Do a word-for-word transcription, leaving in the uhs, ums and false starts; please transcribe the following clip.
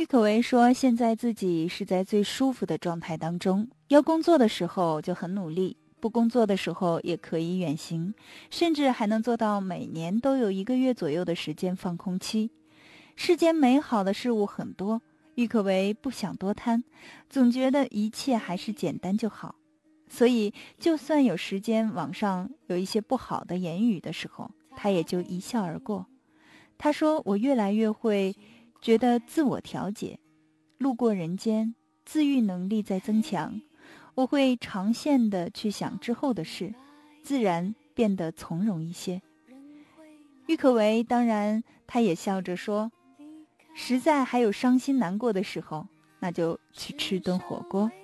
郁可唯说，现在自己是在最舒服的状态当中，要工作的时候就很努力，不工作的时候也可以远行，甚至还能做到每年都有一个月左右的时间放空期。世间美好的事物很多，郁可唯不想多贪，总觉得一切还是简单就好。所以就算有时间网上有一些不好的言语的时候，他也就一笑而过。他说，我越来越会觉得自我调节，路过人间，自愈能力在增强，我会长线的去想之后的事，自然变得从容一些。郁可唯当然他也笑着说，实在还有伤心难过的时候，那就去吃顿火锅。